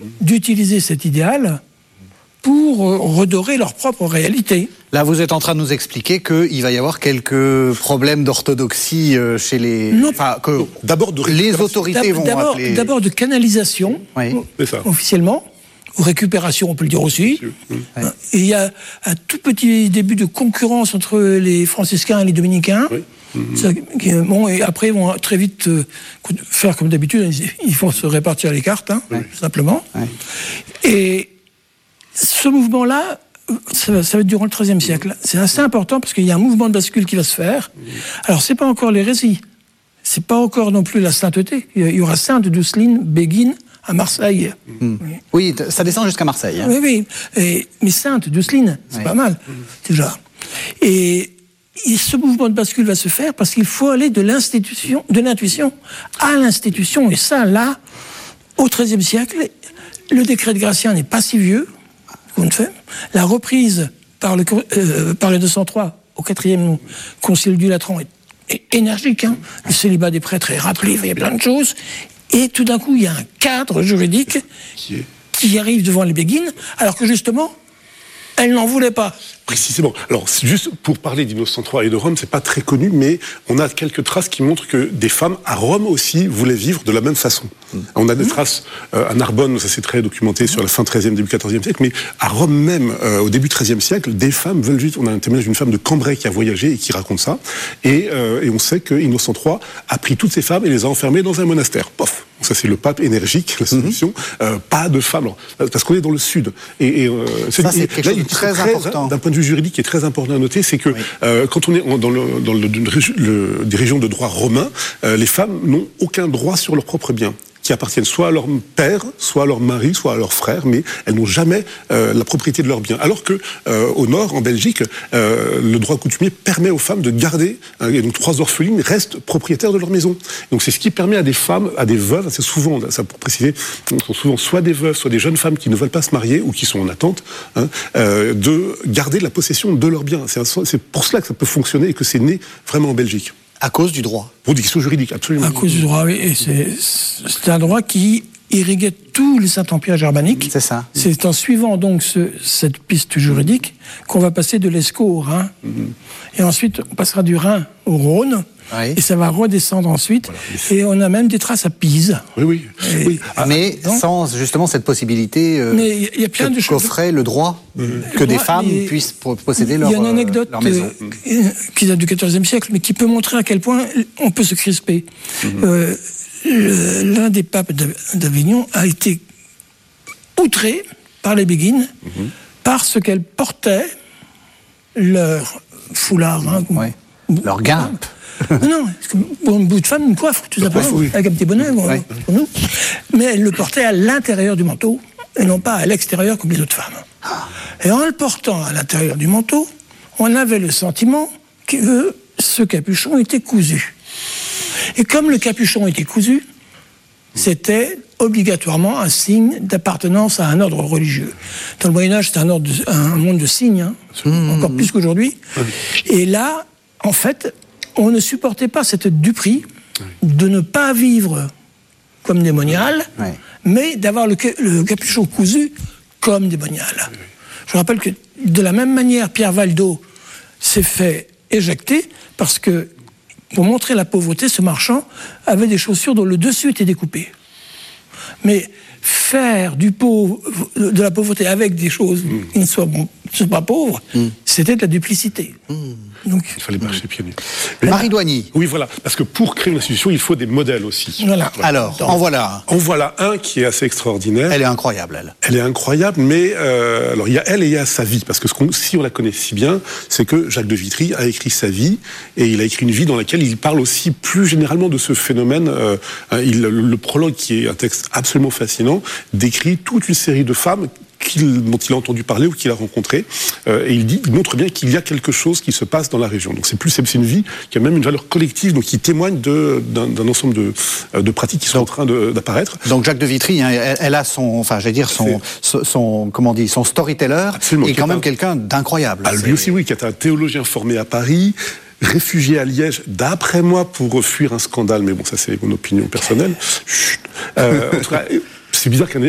d'utiliser cet idéal pour redorer leur propre réalité. Là, vous êtes en train de nous expliquer qu'il va y avoir quelques problèmes d'orthodoxie chez les... Non, que d'abord les autorités vont appeler... D'abord de canalisation, officiellement, ou récupération, on peut le dire aussi. Et il y a un tout petit début de concurrence entre les franciscains et les dominicains. Et après, ils vont très vite faire comme d'habitude, ils vont se répartir les cartes, tout simplement. Et ce mouvement-là, ça va être durant le XIIIe siècle. C'est assez important parce qu'il y a un mouvement de bascule qui va se faire. Alors, c'est pas encore l'hérésie. C'est pas encore non plus la sainteté. Il y aura Sainte Douceline Béguine à Marseille. Oui, ça descend jusqu'à Marseille. Oui. Mais Sainte Douceline, c'est pas mal, déjà. Et ce mouvement de bascule va se faire parce qu'il faut aller de l'intuition à l'institution. Et ça, là, au XIIIe siècle, le décret de Gratien n'est pas si vieux. La reprise par le 203 au 4e Concile du Latran est énergique. Le célibat des prêtres est rappelé, il y a plein de choses. Et tout d'un coup, il y a un cadre juridique qui arrive devant les béguines, alors que justement, elles n'en voulaient pas. Précisément. Alors, juste pour parler d'Innocent III et de Rome, c'est pas très connu, mais on a quelques traces qui montrent que des femmes à Rome aussi voulaient vivre de la même façon. On a des traces à Narbonne, ça c'est très documenté sur la fin 13e, début 14e siècle, mais à Rome même, au début 13e siècle, des femmes veulent vivre. On a un témoignage d'une femme de Cambrai qui a voyagé et qui raconte ça. Et on sait que Innocent III a pris toutes ces femmes et les a enfermées dans un monastère. Pof. Ça c'est le pape énergique, la solution. Pas de femmes, parce qu'on est dans le sud. Ça c'est quelque chose de très important. D'un point de vue juridique qui est très important à noter, c'est que quand on est dans des régions de droit romain, les femmes n'ont aucun droit sur leurs propres biens, qui appartiennent soit à leur père, soit à leur mari, soit à leur frère, mais elles n'ont jamais la propriété de leurs biens. Alors que au nord, en Belgique, le droit coutumier permet aux femmes de garder, et donc 3 orphelines restent propriétaires de leur maison. Donc c'est ce qui permet à des femmes, à des veuves, c'est souvent, ça pour préciser, sont souvent soit des veuves, soit des jeunes femmes qui ne veulent pas se marier ou qui sont en attente, de garder la possession de leurs biens. C'est pour cela que ça peut fonctionner et que c'est né vraiment en Belgique. À cause du droit. Pour des questions juridiques, absolument. À cause du droit, oui. Et c'est un droit qui irriguait tous les Saint-Empires germaniques. C'est ça. C'est en suivant donc cette piste juridique qu'on va passer de l'Escaut au Rhin. Et ensuite, on passera du Rhin au Rhône. Oui. Et ça va redescendre ensuite. Voilà. Et on a même des traces à Pise. Oui. Mais donc, sans justement cette possibilité qu'offrait le droit que des femmes puissent posséder leur maison. Il y a une anecdote qui date du XIVe siècle, mais qui peut montrer à quel point on peut se crisper. L'un des papes d'Avignon a été outré par les béguines parce qu'elles portaient leur foulard. Leur guimpe. Non, pour un bout de femme, une coiffe, tout simplement, avec un petit bonnet, pour nous. Mais elle le portait à l'intérieur du manteau, et non pas à l'extérieur comme les autres femmes. Et en le portant à l'intérieur du manteau, on avait le sentiment que ce capuchon était cousu. Et comme le capuchon était cousu, c'était obligatoirement un signe d'appartenance à un ordre religieux. Dans le Moyen-Âge, c'était un monde de signes, encore plus qu'aujourd'hui. Et là, en fait, on ne supportait pas cette duperie de ne pas vivre comme des moniales, mais d'avoir le capuchon cousu comme des moniales. Je rappelle que de la même manière, Pierre Valdo s'est fait éjecter parce que, pour montrer la pauvreté, ce marchand avait des chaussures dont le dessus était découpé. Mais faire de la pauvreté avec des choses qui ne soient pas pauvres, c'était de la duplicité. Donc, il fallait marcher pieds nus. Marie Doigny. Oui, voilà. Parce que pour créer une institution, il faut des modèles aussi. Voilà. Alors, en voilà un. En voilà un qui est assez extraordinaire. Elle est incroyable, elle. Elle est incroyable, mais alors il y a elle et il y a sa vie. Parce que si on la connaît si bien, c'est que Jacques de Vitry a écrit sa vie, et il a écrit une vie dans laquelle il parle aussi plus généralement de ce phénomène. Le prologue, qui est un texte absolument fascinant, décrit toute une série de femmes dont il a entendu parler ou qu'il a rencontré, et il montre bien qu'il y a quelque chose qui se passe dans la région. Donc c'est une vie qui a même une valeur collective, donc qui témoigne d'un ensemble de pratiques qui sont en train d'apparaître. Donc Jacques de Vitry, elle a son storyteller, absolument, et quand même quelqu'un d'incroyable. Ah, lui aussi, oui, qui est un théologien formé à Paris, réfugié à Liège, d'après moi, pour fuir un scandale, mais bon, ça c'est mon opinion personnelle. En tout cas, c'est bizarre qu'un